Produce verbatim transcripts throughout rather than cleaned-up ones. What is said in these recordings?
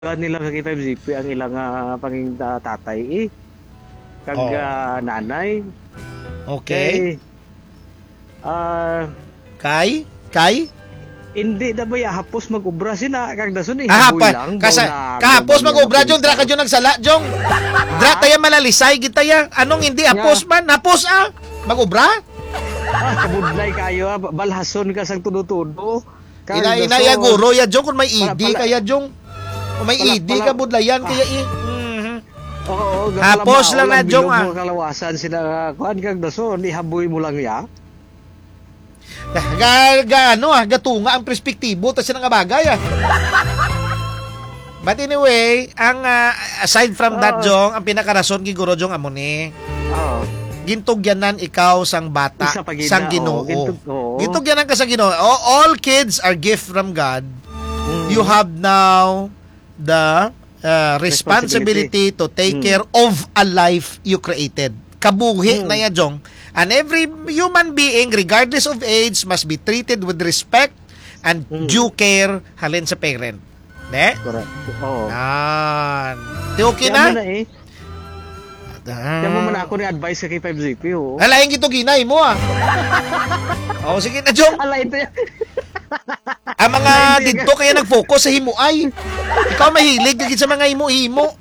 nila sa K five Z P ang ilang uh, panging uh, tatay eh. Kag Oh. uh, nanay. Okay. Ah, uh, Kay? Kay? hindi na ba ya hapos mag-ubra sina kag dason eh. Ah, haboy pa, lang, kasa, baw na- kahapos baw na- mag-obra Jong, dra ka Jong nagsala Jong. Dra tayo malalisay gitaya. Anong hindi hapos man? Hapos ah. Mag-obra? Ah, kabudlay kayo ah. Balhason ka sang tudo-tudo. Kag Ina ina dason- ya guro ya Jong kung may Pala- E D pala- kaya Jong. Kung may pala- E D pala- ka budlayan Ah. kaya eh. Mhm. Oo, Hapos lang na, Jong, ah. Kalawasan sila kuan kag dason ihaboy mo lang ya. Ga, ga ano ah, gatunga ang perspektibo tas nga bagay ah. But anyway, ang ah, aside from that Oo. Jong, ang pinakarason giguro Jong amo ni. Oo. Gintugyanan ikaw sang bata Isa pa gina, sang oo, Ginoo. gintug- oo. Gintugyanan ka sa Ginoo. All, all kids are gift from God. Mm. You have now the uh, responsibility to take Mm. care of a life you created. Kabuhi Mm. na yan, Jong. And every human being, regardless of age, must be treated with respect and Mm. due care halin sa parent. Ne? Correct. Oo. Yan. Di okay Kaya mo na? na eh. Kaya mo man ako ni advice sa K five Z P oh. Alayin gito ginay mo ah. O sige na, Jong. Ala ito yan. Ang mga Alayin dito kaya nag-focus sa himuay. Ikaw mahilig gagit sa mga himo-himo.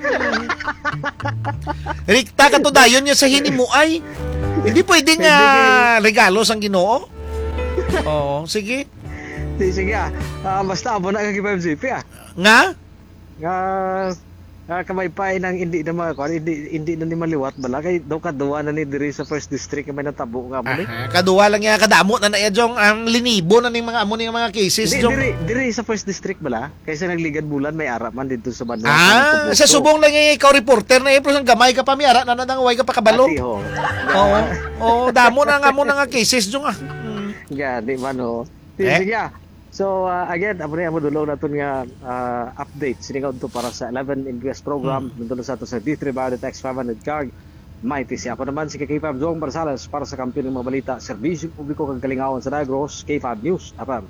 Rikta ka to dayon niya sa hinimuay. Hindi pwedeng uh, regalo sang Ginoo. Oo, sige. Sige, sige ah. Ah, basta abo na ka K five Z P ah. Nga? Nga uh, kamaypay nang hindi na mga kuan, hindi hindi na ni maliwat bala kay daw kaduwa na ni diri sa first district may natabo nga mo ni. Aha, kaduwa lang ya kadamo na na ya Jong ang linibo na ning mga amo ning mga cases Di, Jong. diri diri sa first district bala kaysa nagligad bulan may ara man dito sa banda. Ah, sa subong lang yung ikaw reporter na eh, pero sang gamay ka pa miara na nanangaway ka pa kabalo. Atiho. Oo. Oo, damo na nga mo na nga cases Jong ah. Hmm. Nga, di man ho. Sige, Eh? sige ah. So uh, again, amo na amo dulo na tun nga uh, update siningaw to para sa eleven in U S program Hmm. mm. sa to sa D three Biodet X five hundred Carg. Mighty siya. Ako naman si K five Zong Barsales para sa kampiyon ng mga balita, serbisyo publiko kag kalingawan sa Negros, K five News. Apam.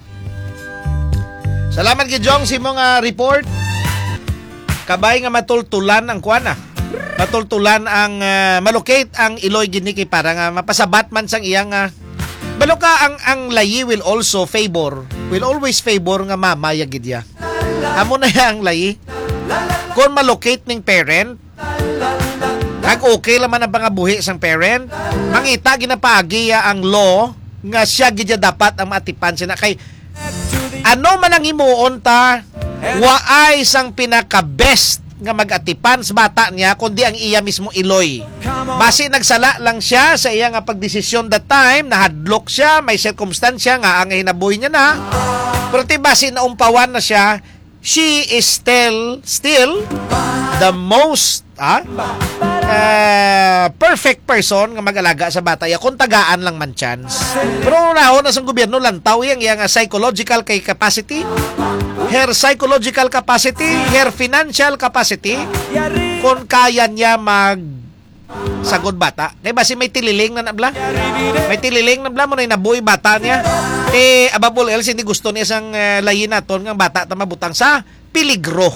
Salamat kay Jong si mga report. Kabay nga matultulan ang kuana. Matultulan ang uh, malocate ang Iloy gini kay para nga mapasabat man sang iyang uh, balo ka ang ang layi will also favor, will always favor nga mama ya gidya. Amo na ya ang layi. Kung malocate ning parent, kag okay laman ang mga buhi sang parent, mangita ginapagi ya ang law nga siya gidya dapat ang maatipan sina kay ano man ang himuon ta, waay sang pinaka-best nga mag-atipan sa bata niya kundi ang iya mismo Iloy. Basi nagsala lang siya sa iya nga pagdesisyon that time, nahadlok siya, may circumstansya nga ang hinabuhi niya na. Pero ti basi naumpawan na siya, she is still still the most ah, uh, perfect person nga mag-alaga sa bata ya kung tagaan lang man chance. Pero unahon na sa gobyerno lantaw yang iya nga psychological kay capacity, her psychological capacity, her financial capacity, kung kaya niya mag sagod bata. Kaya basi may tililing na nabla. May tililing na nabla mo na nabuhi bata niya. Eh, ababol else, hindi gusto niya sang uh, layin naton ng bata ta mabutang sa peligro.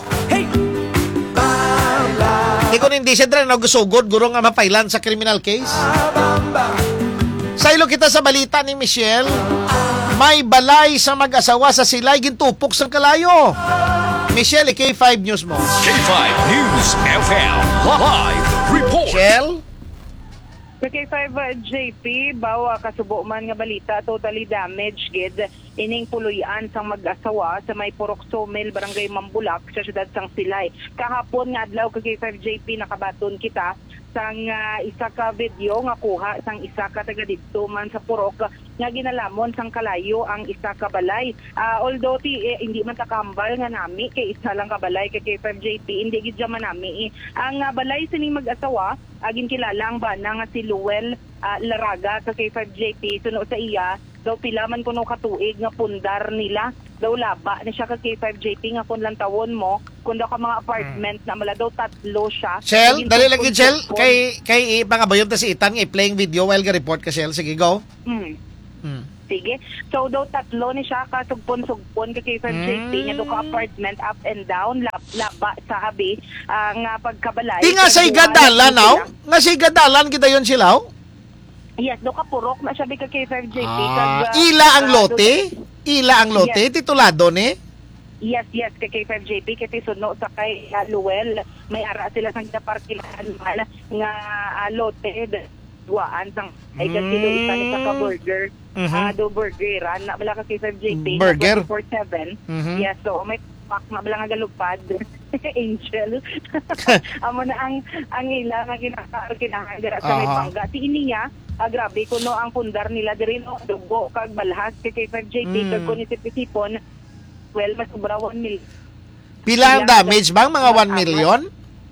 Hindi ko hindi siya dran nagusugod, guro nga mapailan sa criminal case. Sa ilo kita sa balita ni Michelle, may balay sa mag-asawa sa silay gintupok sa kalayo. Michelle, K five News mo. K five News F M Live Report. Michelle? Sa K five uh, J P, bawa kasubo man nga balita, totally damaged gid ining puluyan sang mag-asawa sa may Purok Sawmill, Barangay Mambulak, sa siyudad sang Silay. Kahapon nga adlaw ka K five J P nakabaton kita sang uh, isa ka video nga kuha sang isa ka taga didto man sa Purok nga ginalamon sang kalayo ang isa ka balay. Uh, although ti eh, hindi man takambal nga nami kay isa lang ka balay kay K five J P, hindi gid man nami. Eh. Ang uh, balay sining mag-asawa agin kilala ang bana nga si Luel uh, Laraga sa K five J P, suno sa iya daw pila man kuno katuig nga pundar nila daw laba ni siya ka K five J P nga kun lang tawon mo kun daw ka mga apartment hmm. na mala daw tatlo siya. Shell, dali lang yun, Shell. Kay, kay pangabayon ta si Itan nga i-playing video while ga report ka, Shell. Sige, go. Hmm. Hmm. sige. So daw tatlo ni siya kasugpon-sugpon ka K five J P Mm. nga do ka apartment up and down lab, laba sa abi ah, nga pagkabalay. Di nga sa igadalan, aw? Nga sa igadalan kita yon sila, aw? Yes, do ka purok na siya bi ka K five J P. Ah, kag, ah, ila ang ah, lote? Ila ang lote? Titulado ni? Yes, yes, kay K five J P, kay Tisuno sa kay uh, Luel, may ara sila sang naparkilahan man nga uh, lote, duwaan sang ay Mm. kasi doon isa ni sa ka-burger, Mhm. ah, do burgeran, na bala ka K five J P, Burger? twenty-four seven, Mhm. yes, so may pak na bala nga galupad, Angel, amo na ang, ang ila nga kinakaarkinahan dira sa may Aha. pangga, si iniya, ah, grabe, kuno ang pundar nila diri no, dugo, kag balhas, kay K five J P, Mm. kag kung isip-isipon, well, mas sobra one million. Pila ang damage bang? Mga one million?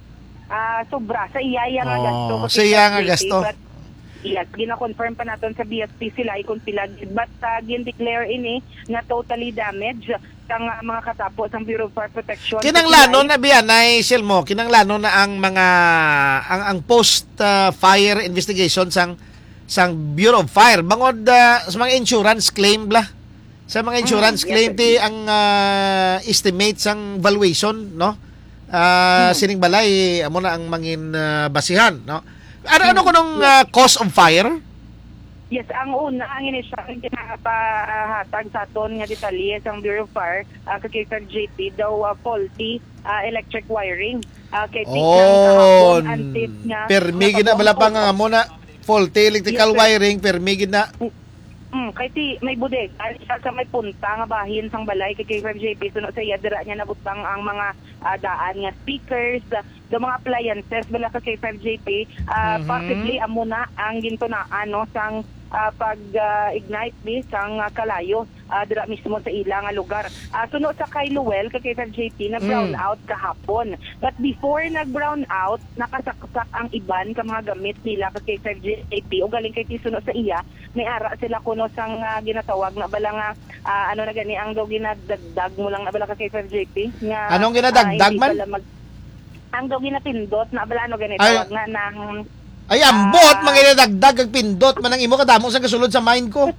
Ah, sobra sa iya iya nga Oh, gasto. sa kasi iya sa nga J P, gasto. But, yes, gina-confirm pa natin sa B S P sila kung sila but uh, gin-declare ini na totally damaged ang uh, mga katapos ang Bureau of Fire Protection. Kinanglano na biyan ay Silmo, kinanglano na ang mga ang ang post uh, fire investigation sang sang Bureau of Fire bangod uh, sa mga insurance claim bla. Sa mga insurance Mm, yes, claim sir. ti ang uh, estimate sang valuation no. Uh, sining balay amo na ang mangin uh, basihan no. Ano ano ko nung uh, cause of fire? Yes, ang una, ang inisyal kinapahatag sa aton nga detalye sa Bureau of Fire, uh, kay J P daw uh, faulty uh, electric wiring. Uh, kay Oh, antes nga permigin na bala pa nga mo na faulty electrical Yes, sir. wiring permigin na. Mm, kay ti may budeg ali siya sa may punta nga bahin sang balay kay K five J P suno sa iya dira niya nabutang ang mga ah, daan nga speakers uh, do mga appliances bala ka K five J P ah, Mhm. possibly amo na ang gintunaan no sang ah, pag ah, ignite ni sang ah, kalayo ah, dira mismo sa ilang nga lugar. Ah, suno sa kay Luel kay K five J P na brown Mm. out kahapon. But before nag brown out nakasaksak ang iban ka mga gamit nila kay K five J P o galing kay Tisuno sa iya may ara sila kuno sang ah, ginatawag na bala nga ah, ano na gani ang daw ginadagdag mo lang na bala ka kay five J P nga Anong ginadagdag ah, hindi man? pala mag- ang daw ginapindot na bala ano gani Ay. tawag nga ng Ay, ambot, Ah. mga inadagdag kag pindot man ang imo kadamo sa kasulod sa mind ko.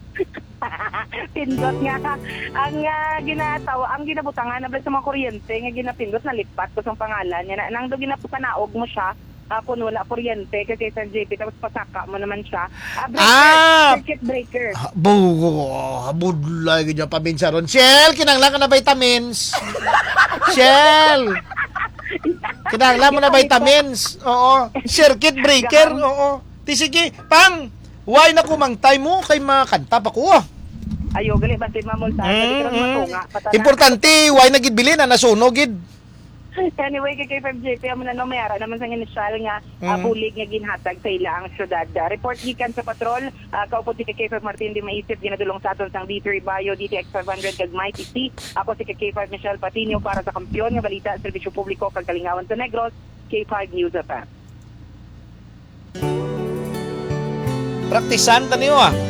pindot nga ang uh, ginatawa ang ginabutangan na bala sa mga kuryente nga ginapindot na lipat ko sa pangalan niya na nang daw ginapanaog mo siya ah, kung wala kuryente kay kay J P tapos pasaka mo naman siya ah, breaker, Ah. circuit breaker. Bugo, budlay gid pa minsan ron. Shell, kinanglan ka na vitamins. Shell. Kinanglan mo na vitamins. Oo. Circuit breaker. Oo. Ti sige, pang. Why na kumangtay mo kay makanta pa ko. Ayo gali basta mamulta mm, Mm, mm. matunga patana. Importante, why na gid bilin na nasunog gid. Anyway, kay K five J P, amo na no, mayara naman sa inisyal nga ah, Mm. bulig nga ginhatag sa ila ang syudad. Uh, report gikan sa patrol, uh, kaupo si K five Martin di maisip, ginadulong sa aton sang D three Bio, D T X five hundred, kag Mighty C. Ako si K five Michelle Patino para sa Kampiyon nga balita, serbisyo publiko, kag Kalingawan sa Negros, K five News F M. Praktisan taniyo ah.